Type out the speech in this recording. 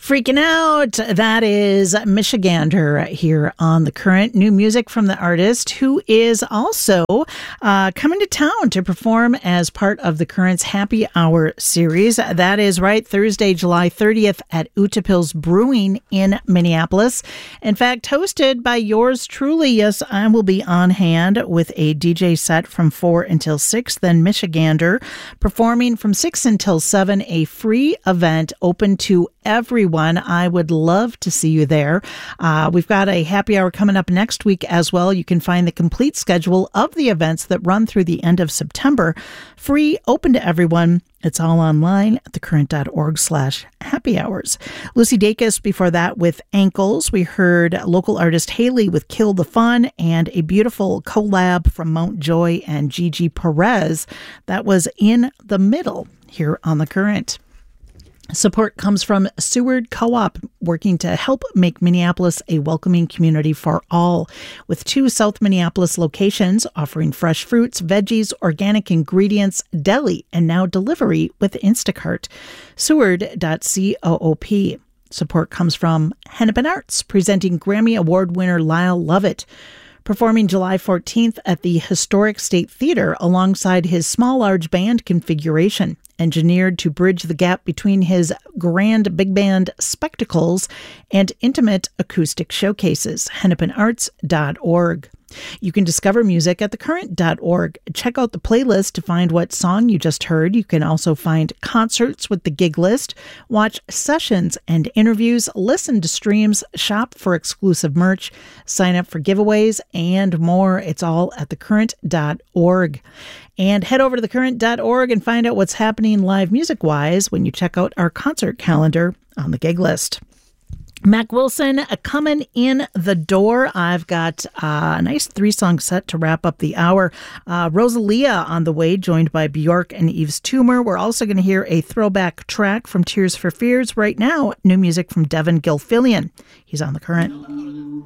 Freaking Out. That is Michigander here on The Current. New music from the artist who is also coming to town to perform as part of The Current's Happy Hour series. That is right, Thursday, July 30th at Utapils Brewing in Minneapolis. In fact, hosted by yours truly. Yes, I will be on hand with a DJ set from 4 until 6. Then Michigander performing from 6 until 7, a free event open to everyone. I would love to see you there. We've got a happy hour coming up next week as well. You can find the complete schedule of the events that run through the end of September. Free, open to everyone. It's all online at thecurrent.org/happy hours. Lucy Dacus before that with Ankles. We heard local artist Haley with Kill the Fun and a beautiful collab from Mount Joy and Gigi Perez. That was In the Middle here on The Current. Support comes from Seward Co-op, working to help make Minneapolis a welcoming community for all, with 2 South Minneapolis locations offering fresh fruits, veggies, organic ingredients, deli, and now delivery with Instacart. Seward.coop. Support comes from Hennepin Arts, presenting Grammy Award winner Lyle Lovett, performing July 14th at the Historic State Theater alongside his small large band configuration, engineered to bridge the gap between his grand big band spectacles and intimate acoustic showcases. hennepinarts.org. You can discover music at thecurrent.org. Check out the playlist to find what song you just heard. You can also find concerts with the gig list, watch sessions and interviews, listen to streams, shop for exclusive merch, sign up for giveaways, and more. It's all at thecurrent.org. And head over to thecurrent.org and find out what's happening live music-wise when you check out our concert calendar on the gig list. Mac Wilson coming in the door. I've got a nice 3-song set to wrap up the hour. Rosalia on the way, joined by Bjork and Yves Tumor. We're also going to hear a throwback track from Tears for Fears. Right now, new music from Devin Gilfillian. He's on The Current.